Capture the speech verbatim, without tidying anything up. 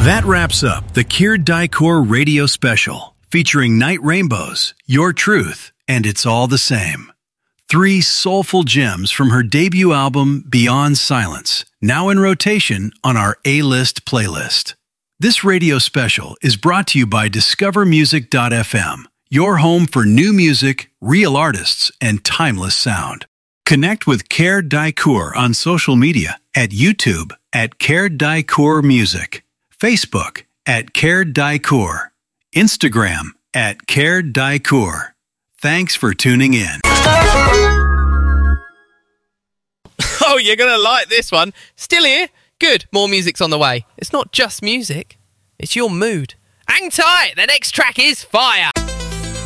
That wraps up the Keir Dykor radio special, featuring Night Rainbows, Your Truth, and It's All the Same. Three soulful gems from her debut album, Beyond Silence, now in rotation on our A-List playlist. This radio special is brought to you by discover music dot f m, your home for new music, real artists, and timeless sound. Connect with Keir Dykor on social media at YouTube at Keir Dykor Music, Facebook at Keir Dykor, Instagram at Keir Dykor. Thanks for tuning in. Oh, you're going to like this one. Still here? Good. More music's on the way. It's not just music. It's your mood. Hang tight. The next track is fire.